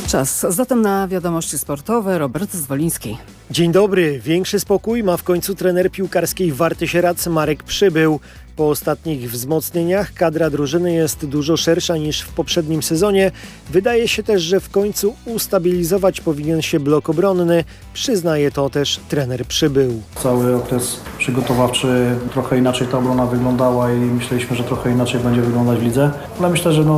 Czas zatem na wiadomości sportowe. Robert Zwoliński. Dzień dobry. Większy spokój ma w końcu trener piłkarskiej Warty Sieradz Marek Przybył. Po ostatnich wzmocnieniach kadra drużyny jest dużo szersza niż w poprzednim sezonie. Wydaje się też, że w końcu ustabilizować powinien się blok obronny. Przyznaje to też trener Przybył. Cały okres przygotowawczy trochę inaczej ta obrona wyglądała i myśleliśmy, że trochę inaczej będzie wyglądać w lidze. Ale myślę, że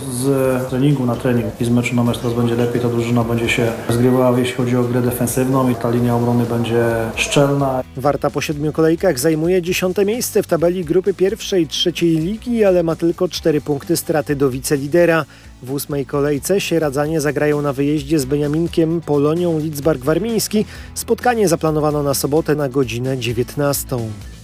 z treningu na trening i z meczu na mecz teraz będzie lepiej. Ta drużyna będzie się zgrywała, jeśli chodzi o grę defensywną i ta linia obrony będzie szczelna. Warta po 7 kolejkach zajmuje 10. miejsce w tabeli grupy pierwszej i trzeciej ligi, ale ma tylko 4 punkty straty do wicelidera. W 8. kolejce Sieradzanie zagrają na wyjeździe z Beniaminkiem Polonią Lidzbark-Warmiński. Spotkanie zaplanowano na sobotę na godzinę 19.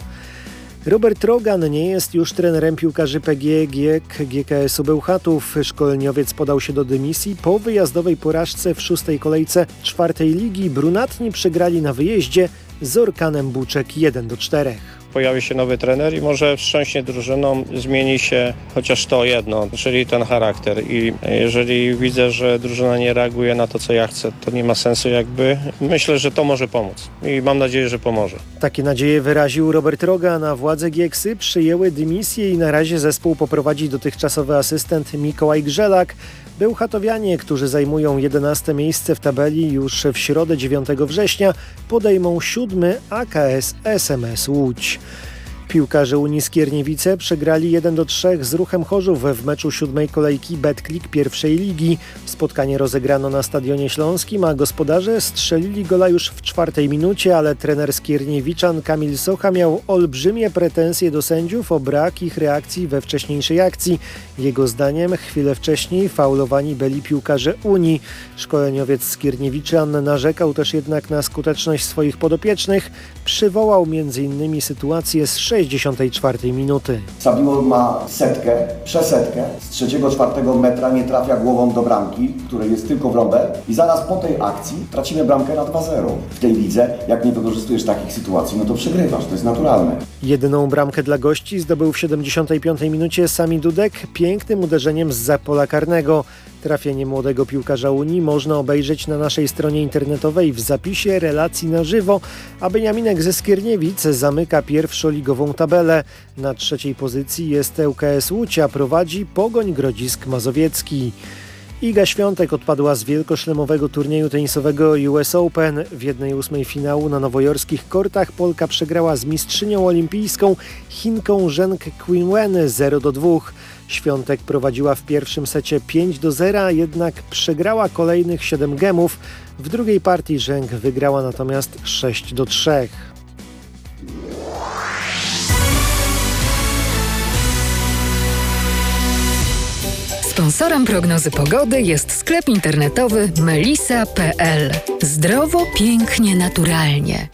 Robert Rogan nie jest już trenerem piłkarzy PGE GKS-u Bełchatów. Szkoleniowiec podał się do dymisji po wyjazdowej porażce w 6. kolejce 4. ligi. Brunatni przegrali na wyjeździe z Orkanem Buczek 1-4. Pojawi się nowy trener i może wstrząśnie drużyną, zmieni się chociaż to jedno, czyli ten charakter. I jeżeli widzę, że drużyna nie reaguje na to, co ja chcę, to nie ma sensu jakby. Myślę, że to może pomóc i mam nadzieję, że pomoże. Takie nadzieje wyraził Robert Rogan, a władze GKS-y przyjęły dymisję i na razie zespół poprowadzi dotychczasowy asystent Mikołaj Grzelak. Bełchatowianie, którzy zajmują 11. miejsce w tabeli, już w środę 9 września podejmą 7. AKS SMS Łódź. Piłkarze Unii Skierniewice przegrali 1-3 z Ruchem Chorzów w meczu 7. kolejki Betclic pierwszej ligi. Spotkanie rozegrano na Stadionie Śląskim, a gospodarze strzelili gola już w 4. minucie, ale trener Skierniewiczan Kamil Socha miał olbrzymie pretensje do sędziów o brak ich reakcji we wcześniejszej akcji. Jego zdaniem chwilę wcześniej faulowani byli piłkarze Unii. Szkoleniowiec Skierniewiczan narzekał też jednak na skuteczność swoich podopiecznych. Przywołał m.in. sytuację z 64. minuty. Sabimur ma przesetkę z 3-4 metra, nie trafia głową do bramki, której jest tylko w rąbel i zaraz po tej akcji tracimy bramkę na 2-0. W tej lidze, jak nie wykorzystujesz takich sytuacji, no to przegrywasz, to jest naturalne. Jedyną bramkę dla gości zdobył w 75. minucie Sami Dudek pięknym uderzeniem zza pola karnego. Trafienie młodego piłkarza Unii można obejrzeć na naszej stronie internetowej w zapisie relacji na żywo, a Beniaminek ze Skierniewic zamyka pierwszoligową tabelę. Na 3. pozycji jest ŁKS Łódź, a prowadzi Pogoń Grodzisk Mazowiecki. Iga Świątek odpadła z wielkoszlemowego turnieju tenisowego US Open. W 1/8 finału na nowojorskich kortach Polka przegrała z mistrzynią olimpijską Chinką Zheng Qinwen 0-2. Świątek prowadziła w pierwszym secie 5-0, jednak przegrała kolejnych 7 gemów. W drugiej partii Zheng wygrała natomiast 6-3. Sponsorem prognozy pogody jest sklep internetowy melisa.pl. Zdrowo, pięknie, naturalnie.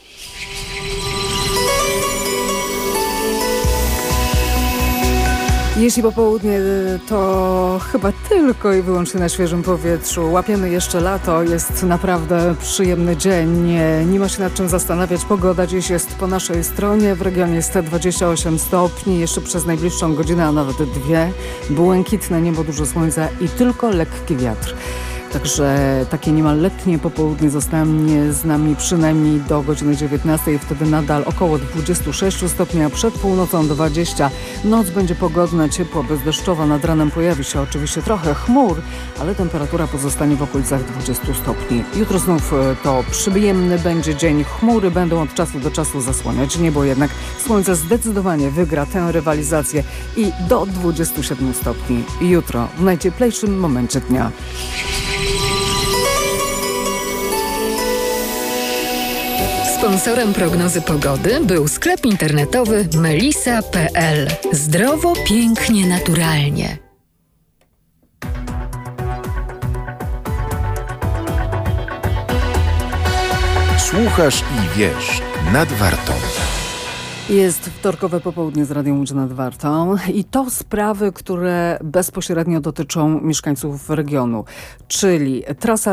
Jeśli popołudnie, to chyba tylko i wyłącznie na świeżym powietrzu. Łapiemy jeszcze lato, jest naprawdę przyjemny dzień. Nie ma się nad czym zastanawiać. Pogoda dziś jest po naszej stronie. W regionie jest 28 stopni, jeszcze przez najbliższą godzinę, a nawet 2. Błękitne niebo, dużo słońca i tylko lekki wiatr. Także takie niemal letnie popołudnie zostanie z nami przynajmniej do godziny 19 i wtedy nadal około 26 stopni, a przed północą 20. Noc będzie pogodna, ciepła, bezdeszczowa. Nad ranem pojawi się oczywiście trochę chmur, ale temperatura pozostanie w okolicach 20 stopni. Jutro znów to przyjemny będzie dzień. Chmury będą od czasu do czasu zasłaniać niebo, jednak słońce zdecydowanie wygra tę rywalizację i do 27 stopni. Jutro w najcieplejszym momencie dnia. Sponsorem prognozy pogody był sklep internetowy melisa.pl. Zdrowo, pięknie, naturalnie. Słuchasz i wiesz nad Wartą. Jest wtorkowe popołudnie z Radią Łódź nad Wartą i to sprawy, które bezpośrednio dotyczą mieszkańców regionu, czyli trasa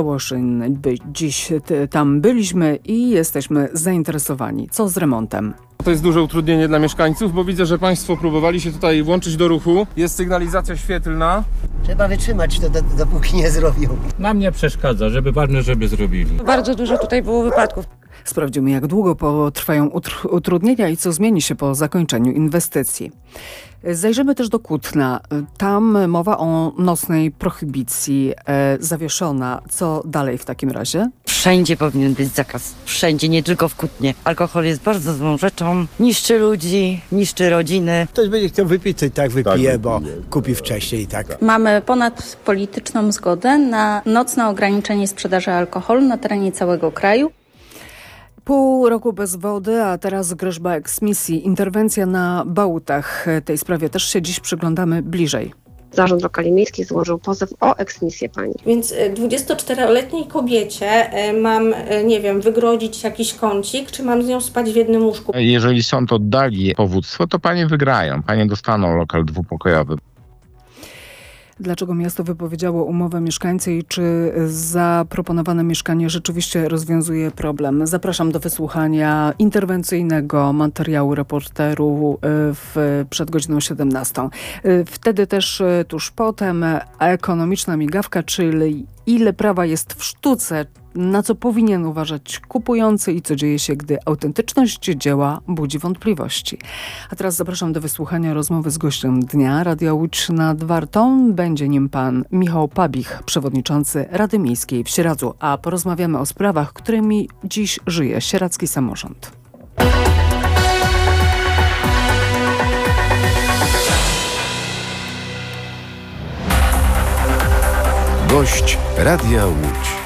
Wieluń-Działoszyn. Dziś tam byliśmy i jesteśmy zainteresowani. Co z remontem? To jest duże utrudnienie dla mieszkańców, bo widzę, że Państwo próbowali się tutaj włączyć do ruchu. Jest sygnalizacja świetlna. Trzeba wytrzymać to, dopóki nie zrobią. Nam nie przeszkadza, ważne, żeby zrobili. Bardzo dużo tutaj było wypadków. Sprawdzimy, jak długo potrwają utrudnienia i co zmieni się po zakończeniu inwestycji. Zajrzymy też do Kutna. Tam mowa o nocnej prohibicji zawieszona. Co dalej w takim razie? Wszędzie powinien być zakaz. Wszędzie, nie tylko w Kutnie. Alkohol jest bardzo złą rzeczą. Niszczy ludzi, niszczy rodziny. Ktoś będzie chciał wypić, to i tak wypije, bo kupi wcześniej i tak. Mamy ponadpolityczną zgodę na nocne ograniczenie sprzedaży alkoholu na terenie całego kraju. Pół roku bez wody, a teraz groźba eksmisji. Interwencja na Bałutach. Tej sprawie też się dziś przyglądamy bliżej. Zarząd Lokali Miejskich złożył pozew o eksmisję pani. Więc 24-letniej kobiecie mam, wygrodzić jakiś kącik, czy mam z nią spać w jednym łóżku? Jeżeli sąd oddali powództwo, to panie wygrają. Panie dostaną lokal dwupokojowy. Dlaczego miasto wypowiedziało umowę mieszkańcy i czy zaproponowane mieszkanie rzeczywiście rozwiązuje problem? Zapraszam do wysłuchania interwencyjnego materiału reporteru przed godziną 17. Wtedy też tuż potem ekonomiczna migawka, czyli ile prawa jest w sztuce, na co powinien uważać kupujący i co dzieje się, gdy autentyczność dzieła budzi wątpliwości. A teraz zapraszam do wysłuchania rozmowy z gościem dnia. Radia Łódź nad Wartą. Będzie nim pan Michał Pabich, przewodniczący Rady Miejskiej w Sieradzu. A porozmawiamy o sprawach, którymi dziś żyje sieradzki samorząd. Gość Radia Łódź.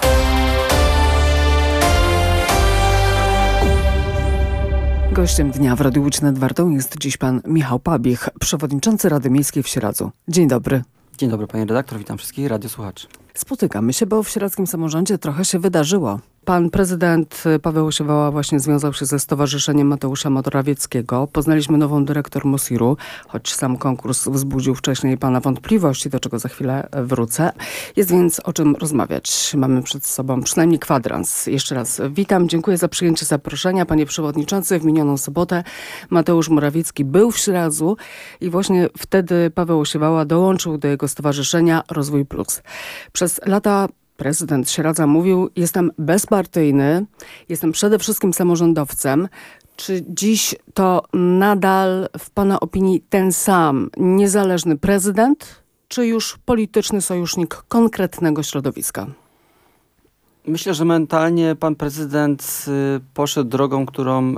Gościem dnia w Radiu Łódź nad Wartą jest dziś pan Michał Pabich, przewodniczący Rady Miejskiej w Sieradzu. Dzień dobry. Dzień dobry pani redaktor, witam wszystkich radiosłuchaczy. Spotykamy się, bo w sieradzkim samorządzie trochę się wydarzyło. Pan prezydent Paweł Osiewała właśnie związał się ze Stowarzyszeniem Mateusza Morawieckiego. Poznaliśmy nową dyrektor MOSIR-u, choć sam konkurs wzbudził wcześniej pana wątpliwości, do czego za chwilę wrócę. Jest więc o czym rozmawiać. Mamy przed sobą przynajmniej kwadrans. Jeszcze raz witam, dziękuję za przyjęcie zaproszenia. Panie przewodniczący, w minioną sobotę Mateusz Morawiecki był w Sieradzu i właśnie wtedy Paweł Osiewała dołączył do jego stowarzyszenia Rozwój Plus. Przez lata prezydent Sieradza mówił: jestem bezpartyjny, jestem przede wszystkim samorządowcem. Czy dziś to nadal w pana opinii ten sam niezależny prezydent, czy już polityczny sojusznik konkretnego środowiska? Myślę, że mentalnie pan prezydent poszedł drogą, którą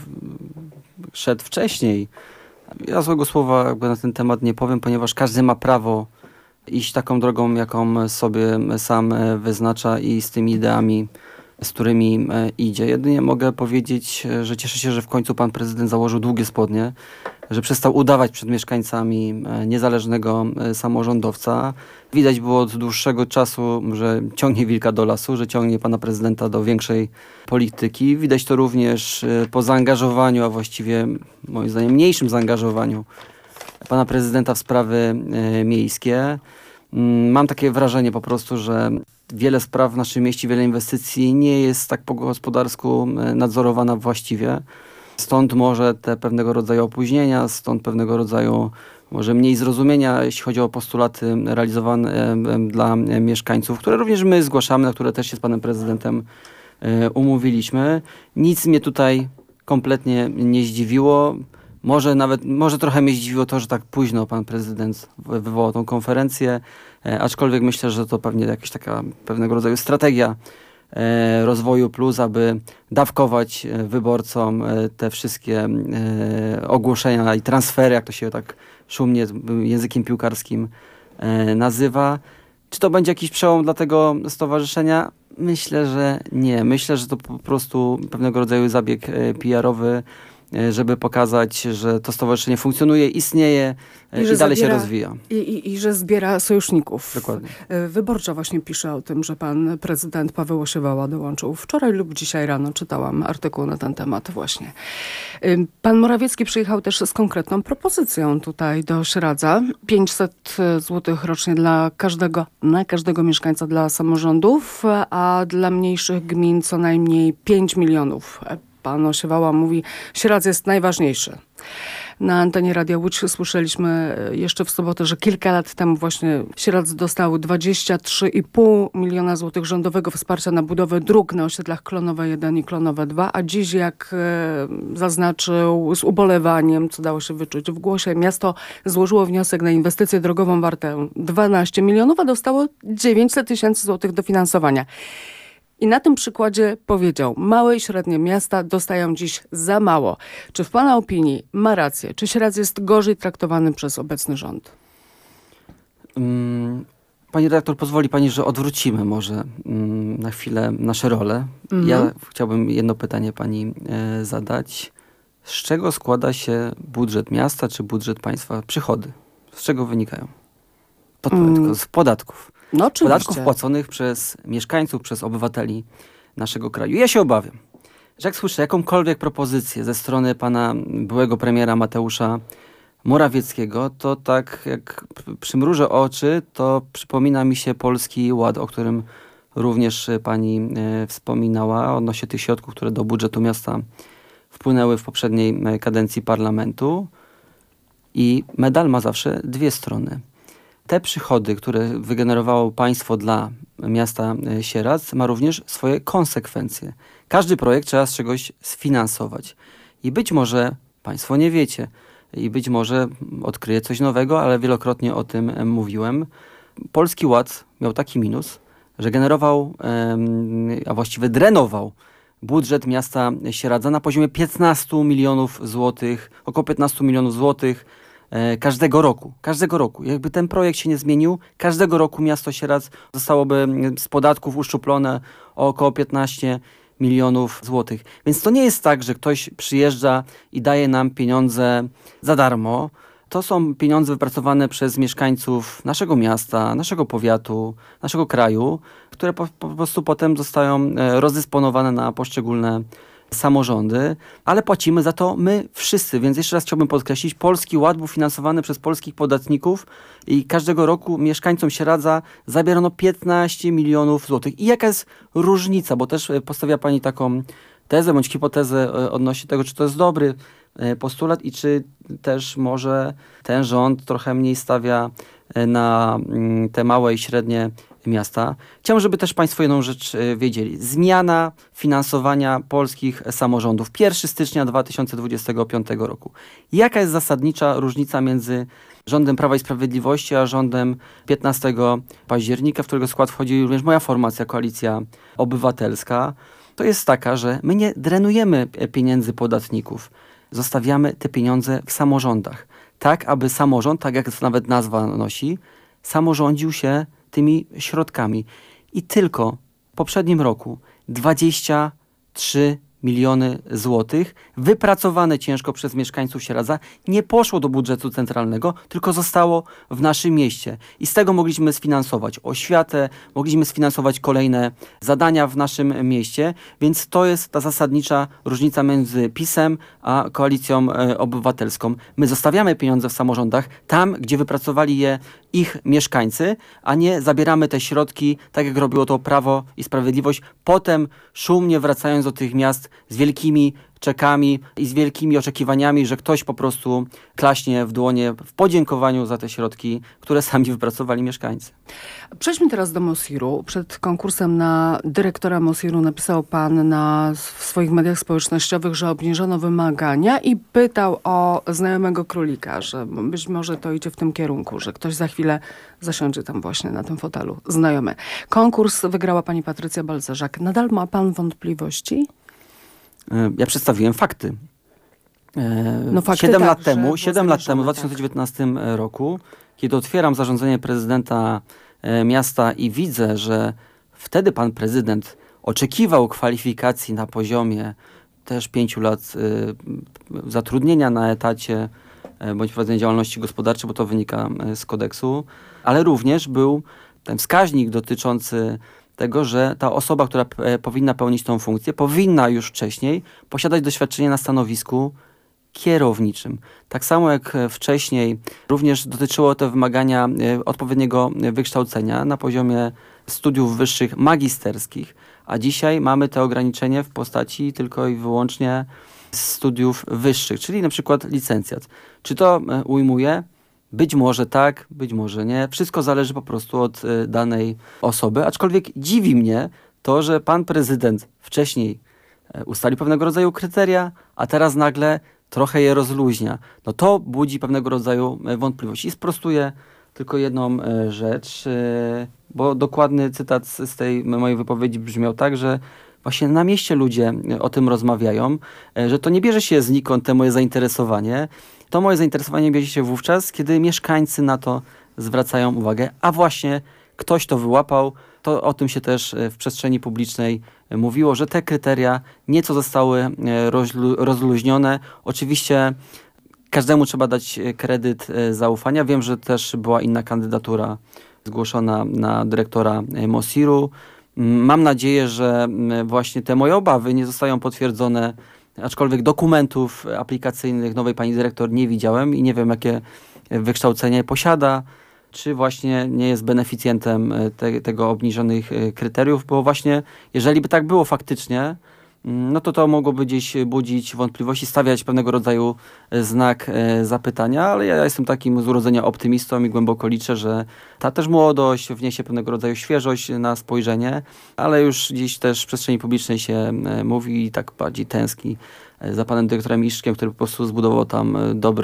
szedł wcześniej. Ja złego słowa jakby na ten temat nie powiem, ponieważ każdy ma prawo iść taką drogą, jaką sobie sam wyznacza i z tymi ideami, z którymi idzie. Jedynie mogę powiedzieć, że cieszę się, że w końcu pan prezydent założył długie spodnie, że przestał udawać przed mieszkańcami niezależnego samorządowca. Widać było od dłuższego czasu, że ciągnie wilka do lasu, że ciągnie pana prezydenta do większej polityki. Widać to również po zaangażowaniu, a właściwie moim zdaniem mniejszym zaangażowaniu pana prezydenta w sprawy miejskie. Mam takie wrażenie po prostu, że wiele spraw w naszym mieście, wiele inwestycji nie jest tak po gospodarsku nadzorowana właściwie. Stąd może te pewnego rodzaju opóźnienia, stąd pewnego rodzaju może mniej zrozumienia, jeśli chodzi o postulaty realizowane dla mieszkańców, które również my zgłaszamy, na które też się z panem prezydentem umówiliśmy. Nic mnie tutaj kompletnie nie zdziwiło. Może trochę mnie zdziwiło to, że tak późno pan prezydent wywołał tą konferencję, aczkolwiek myślę, że to pewnie jakaś taka pewnego rodzaju strategia Rozwoju Plus, aby dawkować wyborcom te wszystkie ogłoszenia i transfery, jak to się tak szumnie językiem piłkarskim nazywa. Czy to będzie jakiś przełom dla tego stowarzyszenia? Myślę, że nie. Myślę, że to po prostu pewnego rodzaju zabieg PR-owy, żeby pokazać, że to stowarzyszenie funkcjonuje, istnieje i dalej się rozwija. I że zbiera sojuszników. Dokładnie. Wyborcza właśnie pisze o tym, że pan prezydent Paweł Osiewała dołączył wczoraj lub dzisiaj rano. Czytałam artykuł na ten temat właśnie. Pan Morawiecki przyjechał też z konkretną propozycją tutaj do Sieradza. 500 zł rocznie na każdego mieszkańca dla samorządów, a dla mniejszych gmin co najmniej 5 milionów. pan Osiewała mówi, Sieradz jest najważniejszy. Na antenie Radia Łódź słyszeliśmy jeszcze w sobotę, że kilka lat temu właśnie Sieradz dostał 23,5 miliona złotych rządowego wsparcia na budowę dróg na osiedlach Klonowe 1 i Klonowe 2, a dziś, jak zaznaczył z ubolewaniem, co dało się wyczuć w głosie, miasto złożyło wniosek na inwestycję drogową wartą 12 milionów, a dostało 900 tysięcy złotych dofinansowania. I na tym przykładzie powiedział, małe i średnie miasta dostają dziś za mało. Czy w pana opinii ma rację? Czy Sieradz jest gorzej traktowany przez obecny rząd? Pani redaktor, pozwoli pani, że odwrócimy może na chwilę nasze role. Ja chciałbym jedno pytanie pani zadać. Z czego składa się budżet miasta czy budżet państwa? Przychody. Z czego wynikają? Podpowiem tylko, z podatków. No oczywiście. Podatków płaconych przez mieszkańców, przez obywateli naszego kraju. Ja się obawiam, że jak słyszę jakąkolwiek propozycję ze strony pana byłego premiera Mateusza Morawieckiego, to tak jak przymrużę oczy, to przypomina mi się Polski Ład, o którym również pani wspominała, odnośnie tych środków, które do budżetu miasta wpłynęły w poprzedniej kadencji parlamentu. I medal ma zawsze dwie strony. Te przychody, które wygenerowało państwo dla miasta Sieradz, ma również swoje konsekwencje. Każdy projekt trzeba z czegoś sfinansować. I być może państwo nie wiecie, i być może odkryję coś nowego, ale wielokrotnie o tym mówiłem. Polski Ład miał taki minus, że generował, a właściwie drenował budżet miasta Sieradza na poziomie 15 milionów złotych, około 15 milionów złotych każdego roku. Każdego roku. Jakby ten projekt się nie zmienił, każdego roku miasto Sieradz zostałoby z podatków uszczuplone o około 15 milionów złotych. Więc to nie jest tak, że ktoś przyjeżdża i daje nam pieniądze za darmo. To są pieniądze wypracowane przez mieszkańców naszego miasta, naszego powiatu, naszego kraju, które po prostu potem zostają rozdysponowane na poszczególne samorządy, ale płacimy za to my wszyscy. Więc jeszcze raz chciałbym podkreślić, Polski Ład był finansowany przez polskich podatników i każdego roku mieszkańcom Sieradza zabierano 15 milionów złotych. I jaka jest różnica? Bo też postawia pani taką tezę bądź hipotezę odnośnie tego, czy to jest dobry postulat i czy też może ten rząd trochę mniej stawia na te małe i średnie miasta. Chciałbym, żeby też państwo jedną rzecz wiedzieli. Zmiana finansowania polskich samorządów. 1 stycznia 2025 roku. Jaka jest zasadnicza różnica między rządem Prawa i Sprawiedliwości a rządem 15 października, w którego skład wchodzi również moja formacja, Koalicja Obywatelska? To jest taka, że my nie drenujemy pieniędzy podatników. Zostawiamy te pieniądze w samorządach. Tak, aby samorząd, tak jak nawet nazwa nosi, samorządził się tymi środkami. I tylko w poprzednim roku 23 miliony złotych wypracowane ciężko przez mieszkańców Sieradza nie poszło do budżetu centralnego, tylko zostało w naszym mieście. I z tego mogliśmy sfinansować oświatę, mogliśmy sfinansować kolejne zadania w naszym mieście, więc to jest ta zasadnicza różnica między PiS-em a Koalicją Obywatelską. My zostawiamy pieniądze w samorządach tam, gdzie wypracowali je ich mieszkańcy, a nie zabieramy te środki, tak jak robiło to Prawo i Sprawiedliwość, potem szumnie wracając do tych miast z wielkimi czekami i z wielkimi oczekiwaniami, że ktoś po prostu klaśnie w dłonie w podziękowaniu za te środki, które sami wypracowali mieszkańcy. Przejdźmy teraz do Mosiru. Przed konkursem na dyrektora Mosiru napisał pan w swoich mediach społecznościowych, że obniżono wymagania i pytał o znajomego królika, że być może to idzie w tym kierunku, że ktoś za chwilę zasiądzie tam właśnie na tym fotelu. Znajomy. Konkurs wygrała pani Patrycja Balcerzak. Nadal ma pan wątpliwości? Ja przedstawiłem fakty. Fakty 7 tak, lat temu, w 2019 roku, kiedy otwieram zarządzenie prezydenta miasta i widzę, że wtedy pan prezydent oczekiwał kwalifikacji na poziomie też 5 lat zatrudnienia na etacie bądź prowadzenia działalności gospodarczej, bo to wynika z kodeksu, ale również był ten wskaźnik dotyczący tego, że ta osoba, która powinna pełnić tą funkcję, powinna już wcześniej posiadać doświadczenie na stanowisku kierowniczym. Tak samo jak wcześniej również dotyczyło to wymagania odpowiedniego wykształcenia na poziomie studiów wyższych magisterskich, a dzisiaj mamy te ograniczenie w postaci tylko i wyłącznie studiów wyższych, czyli na przykład licencjat. Czy to ujmuje? Być może tak, być może nie. Wszystko zależy po prostu od danej osoby, aczkolwiek dziwi mnie to, że pan prezydent wcześniej ustalił pewnego rodzaju kryteria, a teraz nagle trochę je rozluźnia. No to budzi pewnego rodzaju wątpliwości. I sprostuję tylko jedną rzecz, bo dokładny cytat z tej mojej wypowiedzi brzmiał tak, że właśnie na mieście ludzie o tym rozmawiają, że to nie bierze się znikąd te moje zainteresowanie. To moje zainteresowanie bierze się wówczas, kiedy mieszkańcy na to zwracają uwagę, a właśnie ktoś to wyłapał. To o tym się też w przestrzeni publicznej mówiło, że te kryteria nieco zostały rozluźnione. Oczywiście każdemu trzeba dać kredyt zaufania. Wiem, że też była inna kandydatura zgłoszona na dyrektora MOSIR-u. Mam nadzieję, że właśnie te moje obawy nie zostają potwierdzone, aczkolwiek dokumentów aplikacyjnych nowej pani dyrektor nie widziałem i nie wiem, jakie wykształcenie posiada, czy właśnie nie jest beneficjentem tego obniżonych kryteriów, bo właśnie jeżeli by tak było faktycznie, no to mogłoby gdzieś budzić wątpliwości, stawiać pewnego rodzaju znak zapytania, ale ja jestem takim z urodzenia optymistą i głęboko liczę, że ta też młodość wniesie pewnego rodzaju świeżość na spojrzenie, ale już gdzieś też w przestrzeni publicznej się mówi i tak bardziej tęskni za panem dyrektorem Iszczkiem, który po prostu zbudował tam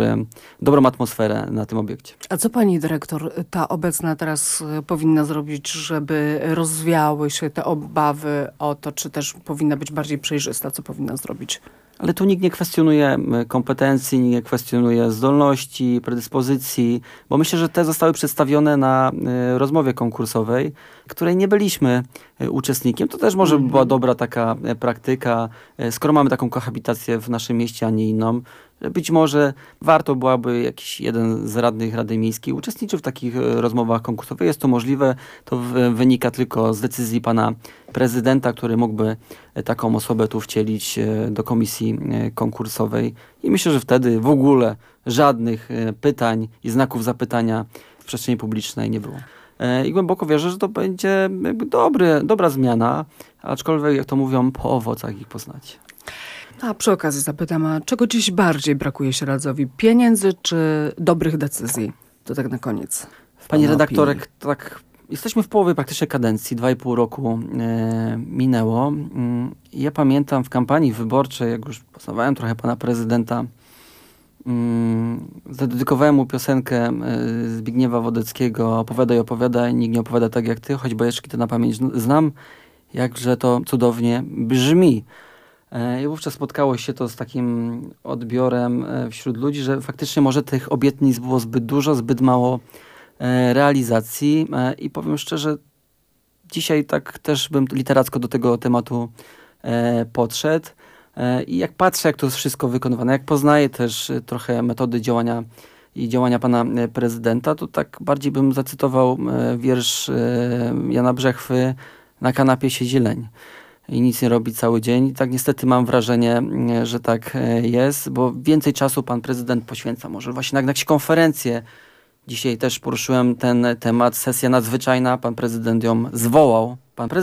dobrą atmosferę na tym obiekcie. A co pani dyrektor, ta obecna teraz powinna zrobić, żeby rozwiały się te obawy o to, czy też powinna być bardziej przejrzysta? Co powinna zrobić? Ale tu nikt nie kwestionuje kompetencji, nikt nie kwestionuje zdolności, predyspozycji, bo myślę, że te zostały przedstawione na rozmowie konkursowej, której nie byliśmy uczestnikiem. To też może była dobra taka praktyka, skoro mamy taką kohabitację w naszym mieście, a nie inną, że być może warto byłaby jakiś jeden z radnych Rady Miejskiej uczestniczył w takich rozmowach konkursowych. Jest to możliwe, to wynika tylko z decyzji pana prezydenta, który mógłby taką osobę tu wcielić do komisji konkursowej i myślę, że wtedy w ogóle żadnych pytań i znaków zapytania w przestrzeni publicznej nie było. I głęboko wierzę, że to będzie jakby dobra zmiana, aczkolwiek jak to mówią, po owocach ich poznacie. A przy okazji zapytam, a czego dziś bardziej brakuje Sieradzowi? Pieniędzy czy dobrych decyzji? To tak na koniec. Pani redaktorek, tak, jesteśmy w połowie praktycznie kadencji, 2,5 roku minęło. Ja pamiętam w kampanii wyborczej, jak już poznawałem trochę pana prezydenta, zadedykowałem mu piosenkę Zbigniewa Wodeckiego Opowiadaj, nikt nie opowiada tak jak ty, choć bajeczki to na pamięć znam, jakże to cudownie brzmi. I wówczas spotkało się to z takim odbiorem wśród ludzi, że faktycznie może tych obietnic było zbyt dużo, zbyt mało realizacji i powiem szczerze, dzisiaj tak też bym literacko do tego tematu podszedł i jak patrzę, jak to jest wszystko wykonywane, jak poznaję też trochę metody działania pana prezydenta, to tak bardziej bym zacytował wiersz Jana Brzechwy Na kanapie siedzi leń i nic nie robi cały dzień. I tak niestety mam wrażenie, że tak jest, bo więcej czasu pan prezydent poświęca może właśnie na jakieś konferencje. Dzisiaj też poruszyłem ten temat, sesja nadzwyczajna, pan prezydent ją zwołał.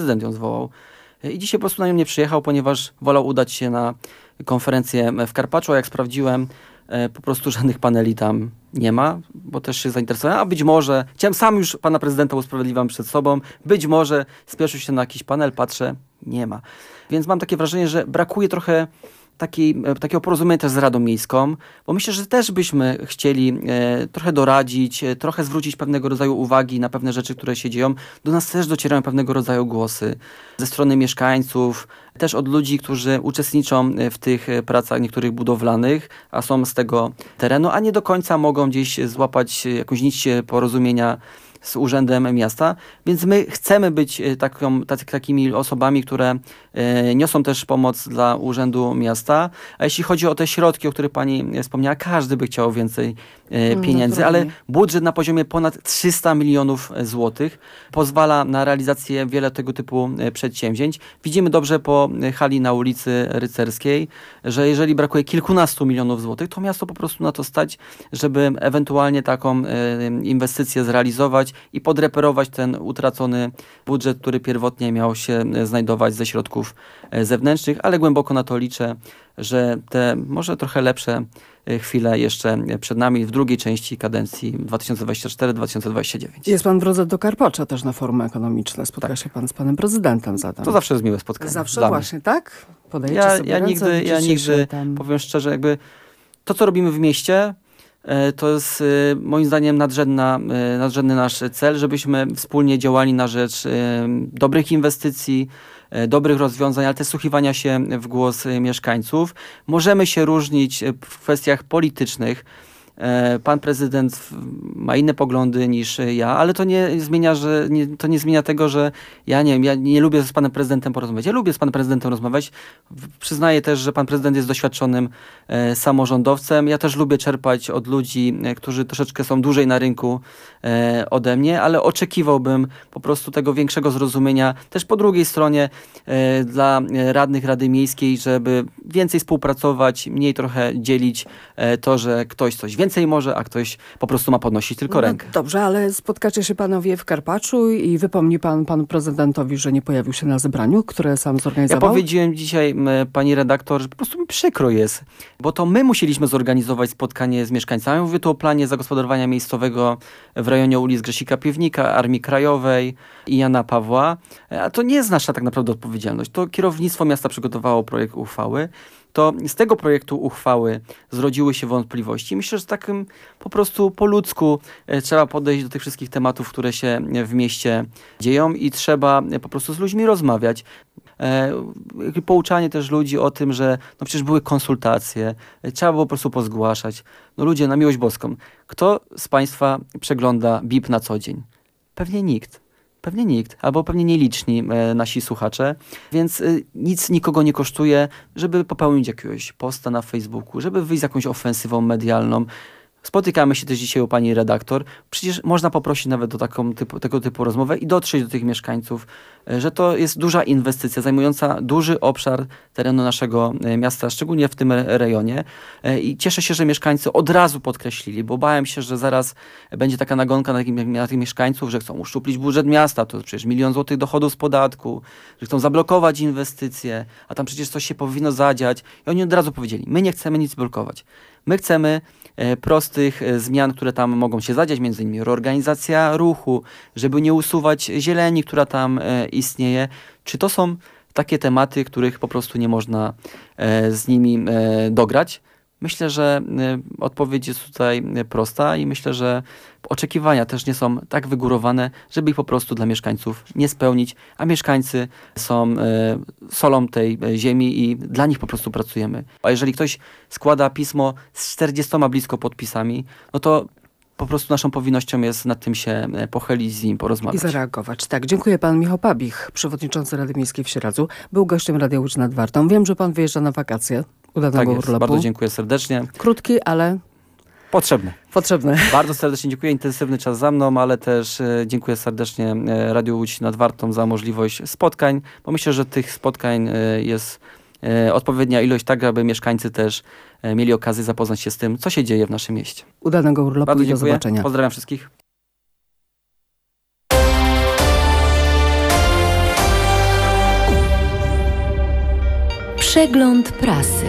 I dzisiaj po prostu na nią nie przyjechał, ponieważ wolał udać się na konferencję w Karpaczu, a jak sprawdziłem, po prostu żadnych paneli tam nie ma, bo też się zainteresowałem, a być może, chciałem sam już pana prezydenta usprawiedliwiam przed sobą, być może spieszył się na jakiś panel, patrzę, nie ma. Więc mam takie wrażenie, że brakuje trochę takiego porozumienia też z Radą Miejską, bo myślę, że też byśmy chcieli trochę doradzić, trochę zwrócić pewnego rodzaju uwagi na pewne rzeczy, które się dzieją. Do nas też docierają pewnego rodzaju głosy ze strony mieszkańców, też od ludzi, którzy uczestniczą w tych pracach niektórych budowlanych, a są z tego terenu, a nie do końca mogą gdzieś złapać jakąś nić porozumienia z Urzędem Miasta, więc my chcemy być takimi osobami, które niosą też pomoc dla Urzędu Miasta. A jeśli chodzi o te środki, o których pani wspomniała, każdy by chciał więcej pieniędzy, ale budżet na poziomie ponad 300 milionów złotych pozwala na realizację wiele tego typu przedsięwzięć. Widzimy dobrze po hali na ulicy Rycerskiej, że jeżeli brakuje kilkunastu milionów złotych, to miasto po prostu na to stać, żeby ewentualnie taką inwestycję zrealizować i podreperować ten utracony budżet, który pierwotnie miał się znajdować ze środków zewnętrznych, ale głęboko na to liczę, że te może trochę lepsze chwile jeszcze przed nami w drugiej części kadencji 2024-2029. Jest pan w drodze do Karpacza też na forum ekonomiczne. Spotka się pan z panem prezydentem zatem. To zawsze jest miłe spotkanie. Zawsze właśnie, tak? Podajecie sobie ręce, ja nigdy powiem szczerze, jakby to, co robimy w mieście, to jest moim zdaniem nadrzędny nasz cel, żebyśmy wspólnie działali na rzecz dobrych inwestycji, dobrych rozwiązań, ale też wsłuchiwania się w głos mieszkańców. Możemy się różnić w kwestiach politycznych. Pan prezydent ma inne poglądy niż ja, ale to nie zmienia tego, że ja nie lubię z panem prezydentem porozmawiać. Ja lubię z panem prezydentem rozmawiać. Przyznaję też, że pan prezydent jest doświadczonym samorządowcem. Ja też lubię czerpać od ludzi, którzy troszeczkę są dłużej na rynku ode mnie, ale oczekiwałbym po prostu tego większego zrozumienia też po drugiej stronie dla radnych Rady Miejskiej, żeby więcej współpracować, mniej trochę dzielić to, że ktoś coś więcej może, a ktoś po prostu ma podnosić tylko rękę. Dobrze, ale spotkacie się panowie w Karpaczu i wypomni pan panu prezydentowi, że nie pojawił się na zebraniu, które sam zorganizował? Ja powiedziałem dzisiaj pani redaktor, że po prostu mi przykro jest, bo to my musieliśmy zorganizować spotkanie z mieszkańcami. Mówię tu o planie zagospodarowania miejscowego w rejonie ulic Grzesika Piewnika, Armii Krajowej i Jana Pawła. A to nie jest nasza tak naprawdę odpowiedzialność. To kierownictwo miasta przygotowało projekt uchwały. To z tego projektu uchwały zrodziły się wątpliwości. Myślę, że takim po prostu po ludzku trzeba podejść do tych wszystkich tematów, które się w mieście dzieją i trzeba po prostu z ludźmi rozmawiać. Pouczanie też ludzi o tym, że przecież były konsultacje, trzeba było po prostu pozgłaszać. Ludzie, na miłość boską, kto z państwa przegląda BIP na co dzień? Pewnie nikt. Pewnie nikt, albo pewnie nieliczni nasi słuchacze, więc nic nikogo nie kosztuje, żeby popełnić jakiegoś posta na Facebooku, żeby wyjść z jakąś ofensywą medialną. Spotykamy się też dzisiaj u pani redaktor. Przecież można poprosić nawet o tego typu rozmowę i dotrzeć do tych mieszkańców, że to jest duża inwestycja zajmująca duży obszar terenu naszego miasta, szczególnie w tym rejonie. I cieszę się, że mieszkańcy od razu podkreślili, bo bałem się, że zaraz będzie taka nagonka na tych mieszkańców, że chcą uszczuplić budżet miasta, to przecież 1 000 000 złotych dochodów z podatku, że chcą zablokować inwestycje, a tam przecież coś się powinno zadziać. I oni od razu powiedzieli, my nie chcemy nic blokować. My chcemy prostych zmian, które tam mogą się zadziać, między innymi reorganizacja ruchu, żeby nie usuwać zieleni, która tam istnieje. Czy to są takie tematy, których po prostu nie można z nimi dograć? Myślę, że odpowiedź jest tutaj prosta i myślę, że oczekiwania też nie są tak wygórowane, żeby ich po prostu dla mieszkańców nie spełnić, a mieszkańcy są solą tej ziemi i dla nich po prostu pracujemy. A jeżeli ktoś składa pismo z 40 blisko podpisami, no to po prostu naszą powinnością jest nad tym się pochylić, z nim porozmawiać. I zareagować. Tak, dziękuję. Pan Michał Pabich, przewodniczący Rady Miejskiej w Sieradzu, był gościem Radia Łódź nad Wartą. Wiem, że pan wyjeżdża na wakacje. Udanego urlopu. Bardzo dziękuję serdecznie. Krótki, ale potrzebny. Bardzo serdecznie dziękuję. Intensywny czas za mną, ale też dziękuję serdecznie Radiu Łódź nad Wartą za możliwość spotkań, bo myślę, że tych spotkań jest odpowiednia ilość, tak aby mieszkańcy też mieli okazję zapoznać się z tym, co się dzieje w naszym mieście. Udanego urlopu. Bardzo i do zobaczenia. Pozdrawiam wszystkich. Przegląd prasy.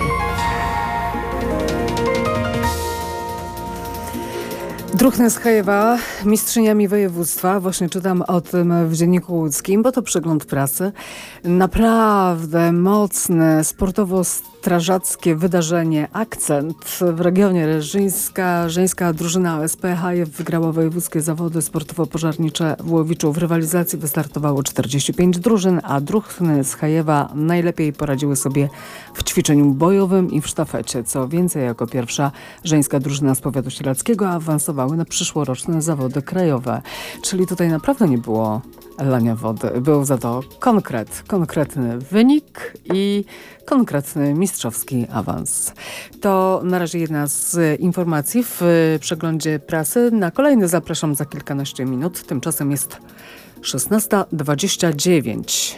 Druhny z Chajewa, mistrzyniami województwa. Właśnie czytam o tym w Dzienniku Łódzkim, bo to przegląd prasy. Naprawdę mocne, sportowo-strażackie wydarzenie, akcent w regionie. Żeńska drużyna OSP Chajew wygrała wojewódzkie zawody sportowo-pożarnicze w Łowiczu. W rywalizacji wystartowało 45 drużyn, a Druhny z Chajewa najlepiej poradziły sobie w ćwiczeniu bojowym i w sztafecie. Co więcej, jako pierwsza żeńska drużyna z powiatu sieradzkiego awansowały na przyszłoroczne zawody krajowe. Czyli tutaj naprawdę nie było lania wody. Był za to konkretny wynik i konkretny mistrzowski awans. To na razie jedna z informacji w przeglądzie prasy. Na kolejny zapraszam za kilkanaście minut. Tymczasem jest 16:29.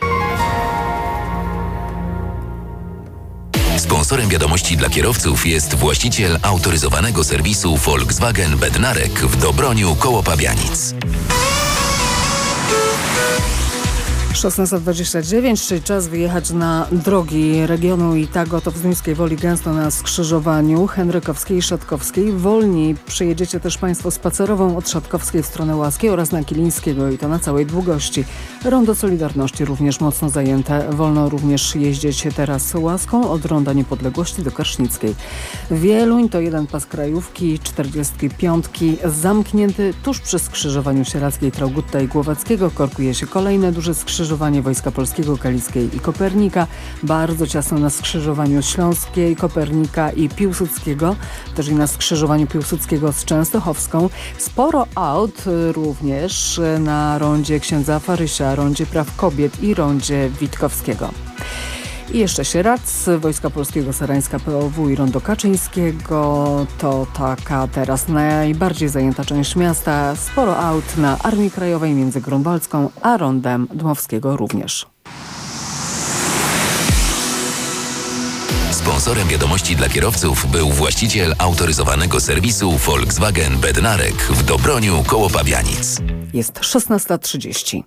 Sponsorem wiadomości dla kierowców jest właściciel autoryzowanego serwisu Volkswagen Bednarek w Dobroniu koło Pabianic. 16:29, czyli czas wyjechać na drogi regionu i tak oto w Zduńskiej Woli gęsto na skrzyżowaniu Henrykowskiej i Szatkowskiej. Wolniej przejedziecie też Państwo spacerową od Szatkowskiej w stronę Łaskiej oraz na Kilińskiego i to na całej długości. Rondo Solidarności również mocno zajęte. Wolno również jeździć teraz Łaską od Ronda Niepodległości do Karsznickiej. Wieluń to jeden pas krajówki 45 zamknięty tuż przy skrzyżowaniu Sieradzkiej, Traugutta i Głowackiego. Korkuje się kolejne duże skrzyżowanie Wojska Polskiego, Kaliskiej i Kopernika. Bardzo ciasno na skrzyżowaniu Śląskiej, Kopernika i Piłsudskiego. Też i na skrzyżowaniu Piłsudskiego z Częstochowską. Sporo aut również na rondzie Księdza Farysia, rondzie Praw Kobiet i rondzie Witkowskiego. I jeszcze Sieradz, Wojska Polskiego, Sarańska, POW i Rondo Kaczyńskiego. To taka teraz najbardziej zajęta część miasta. Sporo aut na Armii Krajowej między Grunwaldzką a Rondem Dmowskiego również. Sponsorem wiadomości dla kierowców był właściciel autoryzowanego serwisu Volkswagen Bednarek w Dobroniu koło Pabianic. Jest 16:30.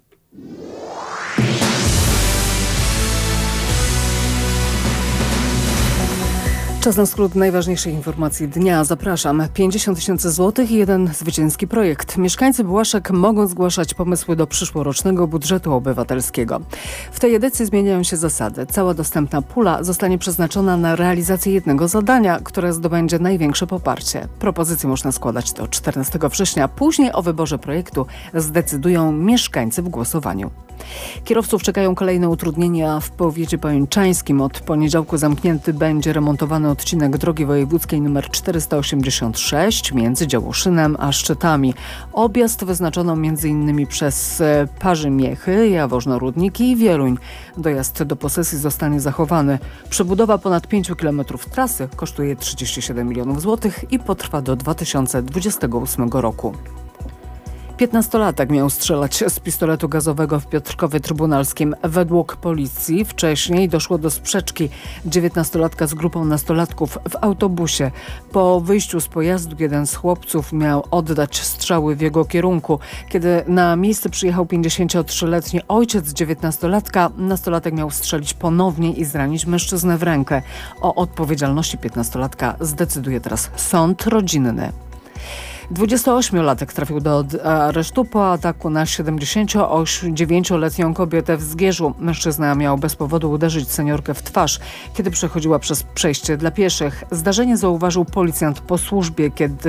Czas na skrót najważniejszych informacji dnia. Zapraszam. 50 000 złotych i jeden zwycięski projekt. Mieszkańcy Błaszek mogą zgłaszać pomysły do przyszłorocznego budżetu obywatelskiego. W tej edycji zmieniają się zasady. Cała dostępna pula zostanie przeznaczona na realizację jednego zadania, które zdobędzie największe poparcie. Propozycje można składać do 14 września. Później o wyborze projektu zdecydują mieszkańcy w głosowaniu. Kierowców czekają kolejne utrudnienia w powiecie pajęczańskim. Od poniedziałku zamknięty będzie remontowany odcinek drogi wojewódzkiej nr 486 między Działoszynem a Szczytami. Objazd wyznaczono m.in. przez Parzymiechy, Jaworzno-Rudniki i Wieluń. Dojazd do posesji zostanie zachowany. Przebudowa ponad 5 km trasy kosztuje 37 milionów złotych i potrwa do 2028 roku. 15-latek miał strzelać z pistoletu gazowego w Piotrkowie Trybunalskim. Według policji wcześniej doszło do sprzeczki 19-latka z grupą nastolatków w autobusie. Po wyjściu z pojazdu jeden z chłopców miał oddać strzały w jego kierunku. Kiedy na miejsce przyjechał 53-letni ojciec 19-latka, nastolatek miał strzelić ponownie i zranić mężczyznę w rękę. O odpowiedzialności 15-latka zdecyduje teraz sąd rodzinny. 28-latek trafił do aresztu po ataku na 79-letnią kobietę w Zgierzu. Mężczyzna miał bez powodu uderzyć seniorkę w twarz, kiedy przechodziła przez przejście dla pieszych. Zdarzenie zauważył policjant po służbie,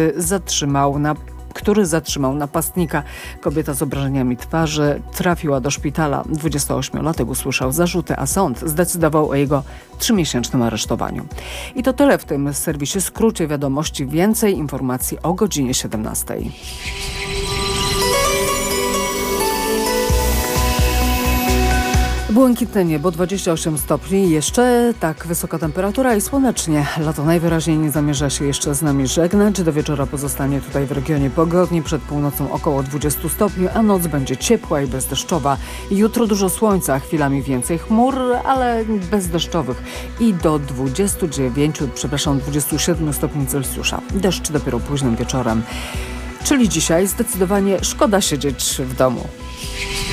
który zatrzymał napastnika. Kobieta z obrażeniami twarzy trafiła do szpitala. 28-latek usłyszał zarzuty, a sąd zdecydował o jego 3-miesięcznym aresztowaniu. I to tyle w tym serwisie Skrócie Wiadomości. Więcej informacji o godzinie 17. Błękitne niebo, 28 stopni, jeszcze tak wysoka temperatura i słonecznie. Lato najwyraźniej nie zamierza się jeszcze z nami żegnać. Do wieczora pozostanie tutaj w regionie pogodnie, przed północą około 20 stopni, a noc będzie ciepła i bezdeszczowa. Jutro dużo słońca, chwilami więcej chmur, ale bezdeszczowych i do 27 stopni Celsjusza. Deszcz dopiero późnym wieczorem. Czyli dzisiaj zdecydowanie szkoda siedzieć w domu.